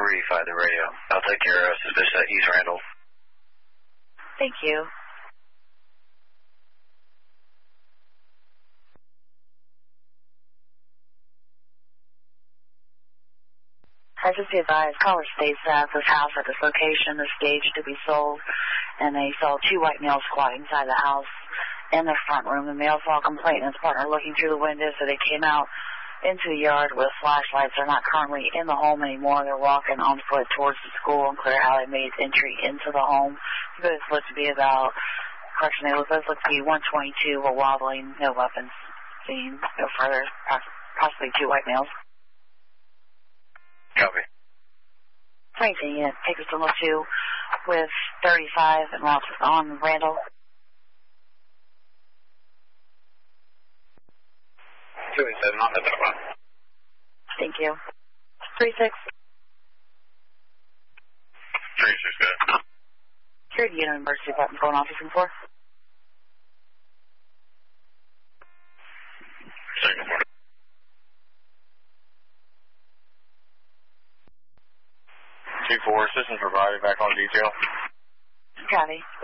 485 the radio. I'll take your suspicious at East Randall. Thank you. I just be advised, caller states that this house at this location is staged to be sold, and they saw two white males squatting inside the house in the front room. The male saw a complaint and his partner looking through the window, so they came out into the yard with flashlights. They're not currently in the home anymore. They're walking on foot towards the school, and Clear Alley made entry into the home. Both look to be about, they both look to be 122, were wobbling, no weapons seen, no further, possibly two white males. Copy. Anything, take us to level 2 with 35 and lots on Randall. 287 on the top. Thank you. 36. 36, good. Here, do you get an emergency button going off looking for? Second one. 2-4, assistance provided, back on detail. Copy.